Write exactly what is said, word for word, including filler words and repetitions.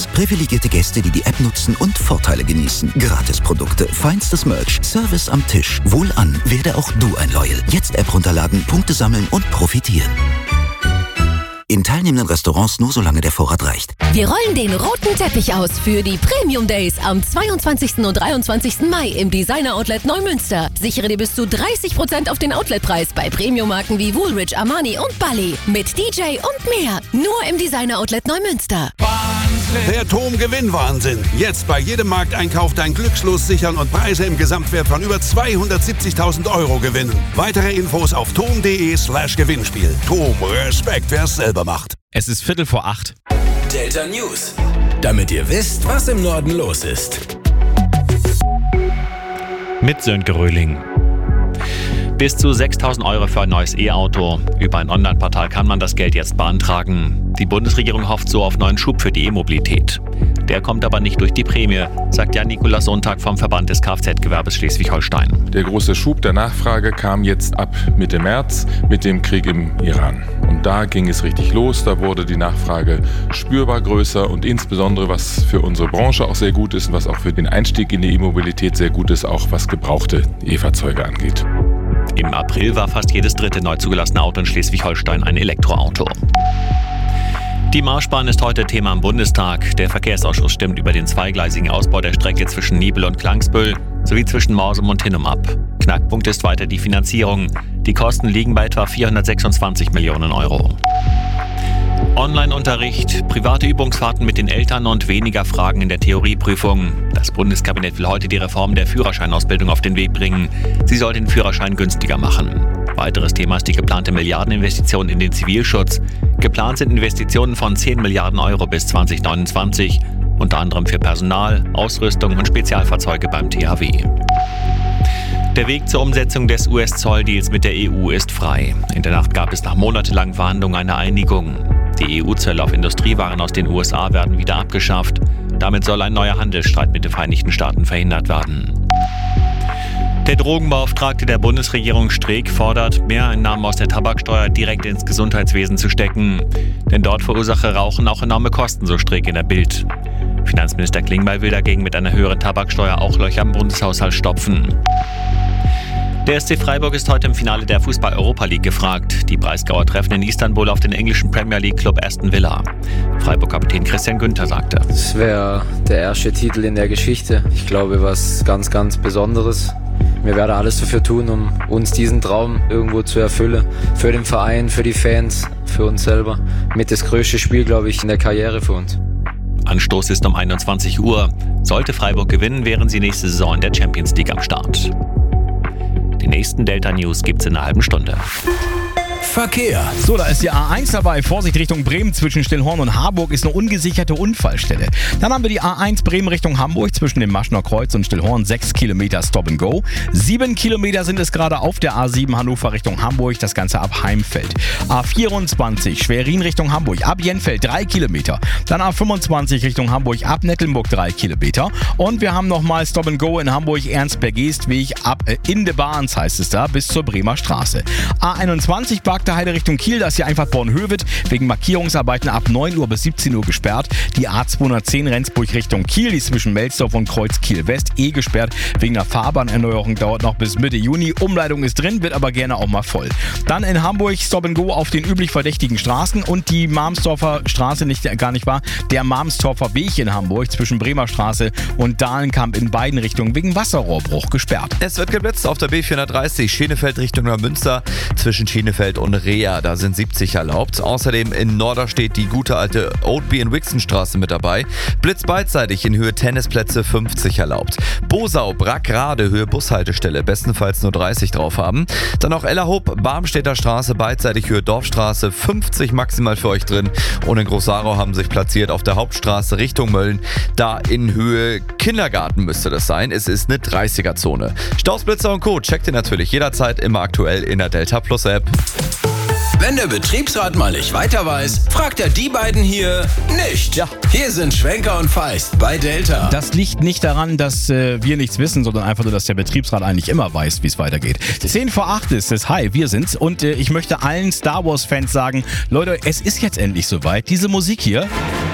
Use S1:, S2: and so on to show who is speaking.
S1: Plus. Privilegierte Gäste, die die App nutzen und Vorteile genießen. Gratisprodukte, feinstes Merch, Service am Tisch. Wohlan, werde auch du ein Loyal. Jetzt App runterladen, Punkte sammeln und profitieren. In teilnehmenden Restaurants nur solange der Vorrat reicht.
S2: Wir rollen den roten Teppich aus für die Premium Days am zweiundzwanzigsten und dreiundzwanzigsten Mai im Designer Outlet Neumünster. Sichere dir bis zu dreißig Prozent auf den Outletpreis bei Premium-Marken wie Woolrich, Armani und Bully. Mit D J und mehr. Nur im Designer Outlet Neumünster.
S3: Der TOM-Gewinnwahnsinn. Jetzt bei jedem Markteinkauf dein Glückslos sichern und Preise im Gesamtwert von über zweihundertsiebzigtausend Euro gewinnen. Weitere Infos auf tom.de slash Gewinnspiel. TOM, Respekt, wer es selber macht.
S4: Es ist Viertel vor acht.
S5: Delta News. Damit ihr wisst, was im Norden los ist.
S4: Mit Sönke Röhling. Bis zu sechstausend Euro für ein neues E-Auto. Über ein Online-Portal kann man das Geld jetzt beantragen. Die Bundesregierung hofft so auf neuen Schub für die E-Mobilität. Der kommt aber nicht durch die Prämie, sagt Jan-Nikolaus Sonntag vom Verband des Kfz-Gewerbes Schleswig-Holstein.
S6: Der große Schub der Nachfrage kam jetzt ab Mitte März mit dem Krieg im Iran. Und da ging es richtig los, da wurde die Nachfrage spürbar größer und insbesondere, was für unsere Branche auch sehr gut ist und was auch für den Einstieg in die E-Mobilität sehr gut ist, auch was gebrauchte E-Fahrzeuge angeht.
S4: Im April war fast jedes dritte neu zugelassene Auto in Schleswig-Holstein ein Elektroauto. Die Marschbahn ist heute Thema im Bundestag. Der Verkehrsausschuss stimmt über den zweigleisigen Ausbau der Strecke zwischen Nibel und Klangsbüll sowie zwischen Morsum und Hinnum ab. Knackpunkt ist weiter die Finanzierung. Die Kosten liegen bei etwa vierhundertsechsundzwanzig Millionen Euro. Online-Unterricht, private Übungsfahrten mit den Eltern und weniger Fragen in der Theorieprüfung. Das Bundeskabinett will heute die Reform der Führerscheinausbildung auf den Weg bringen. Sie soll den Führerschein günstiger machen. Weiteres Thema ist die geplante Milliardeninvestition in den Zivilschutz. Geplant sind Investitionen von zehn Milliarden Euro bis zwanzig neunundzwanzig, unter anderem für Personal, Ausrüstung und Spezialfahrzeuge beim T H W. Der Weg zur Umsetzung des U S-Zolldeals mit der E U ist frei. In der Nacht gab es nach monatelangen Verhandlungen eine Einigung. Die E U-Zölle auf Industriewaren aus den U S A werden wieder abgeschafft. Damit soll ein neuer Handelsstreit mit den Vereinigten Staaten verhindert werden. Der Drogenbeauftragte der Bundesregierung Streeck fordert, mehr Einnahmen aus der Tabaksteuer direkt ins Gesundheitswesen zu stecken. Denn dort verursache Rauchen auch enorme Kosten, so Streeck in der Bild. Finanzminister Klingbeil will dagegen mit einer höheren Tabaksteuer auch Löcher im Bundeshaushalt stopfen. Der S C Freiburg ist heute im Finale der Fußball-Europa League gefragt. Die Breisgauer treffen in Istanbul auf den englischen Premier League-Club Aston Villa. Freiburg-Kapitän Christian Günther sagte:
S7: Es wäre der erste Titel in der Geschichte. Ich glaube, was ganz, ganz Besonderes. Wir werden alles dafür tun, um uns diesen Traum irgendwo zu erfüllen. Für den Verein, für die Fans, für uns selber. Mit das größte Spiel, glaube ich, in der Karriere für uns.
S4: Anstoß ist um einundzwanzig Uhr. Sollte Freiburg gewinnen, wären sie nächste Saison in der Champions League am Start. Die nächsten Delta News gibt's in einer halben Stunde.
S5: Verkehr.
S8: So, da ist die A eins dabei. Vorsicht Richtung Bremen zwischen Stillhorn und Harburg ist eine ungesicherte Unfallstelle. Dann haben wir die A eins Bremen Richtung Hamburg zwischen dem Maschner Kreuz und Stillhorn. sechs Kilometer Stop and Go. sieben Kilometer sind es gerade auf der A sieben Hannover Richtung Hamburg. Das Ganze ab Heimfeld. A vierundzwanzig Schwerin Richtung Hamburg. Ab Jenfeld drei Kilometer. Dann A fünfundzwanzig Richtung Hamburg. Ab Nettelnburg drei Kilometer. Und wir haben nochmal Stop and Go in Hamburg. Ernstberg-Geestweg ab äh, in de Bahns heißt es da bis zur Bremer Straße. A einundzwanzig Barkter Heide Richtung Kiel, da ist die Einfahrt Bornhöved wegen Markierungsarbeiten ab neun Uhr bis siebzehn Uhr gesperrt. Die A zweihundertzehn Rendsburg Richtung Kiel, die zwischen Melsdorf und Kreuz Kiel West eh gesperrt. Wegen der Fahrbahnerneuerung dauert noch bis Mitte Juni. Umleitung ist drin, wird aber gerne auch mal voll. Dann in Hamburg Stop and Go auf den üblich verdächtigen Straßen und die Marmsdorfer Straße, nicht, gar nicht wahr, der Marmsdorfer Weg in Hamburg zwischen Bremer Straße und Dahlenkamp in beiden Richtungen wegen Wasserrohrbruch gesperrt.
S9: Es wird geblitzt auf der B vierhundertdreißig Schenefeld Richtung Neumünster zwischen Schenefeld und Rea, da sind siebzig erlaubt. Außerdem in Norderstedt die gute alte Oatby in Wixenstraße mit dabei. Blitz beidseitig in Höhe Tennisplätze fünfzig erlaubt. Bosau, Brackrade, Höhe Bushaltestelle, bestenfalls nur dreißig drauf haben. Dann auch Ellerhoop, Barmstädter Straße, beidseitig Höhe Dorfstraße, fünfzig maximal für euch drin. Und in Großsarau haben sich platziert auf der Hauptstraße Richtung Mölln. Da in Höhe Kindergarten müsste das sein. Es ist eine dreißiger-Zone. Stausblitzer und Co. checkt ihr natürlich jederzeit immer aktuell in der Delta Plus App.
S5: Wenn der Betriebsrat mal nicht weiter weiß, fragt er die beiden hier nicht.
S8: Ja.
S5: Hier sind Schwenker und Feist bei Delta.
S8: Das liegt nicht daran, dass äh, wir nichts wissen, sondern einfach nur, dass der Betriebsrat eigentlich immer weiß, wie es weitergeht. zehn vor acht ist es. Hi, wir sind's. Und äh, ich möchte allen Star Wars Fans sagen, Leute, es ist jetzt endlich soweit. Diese Musik hier...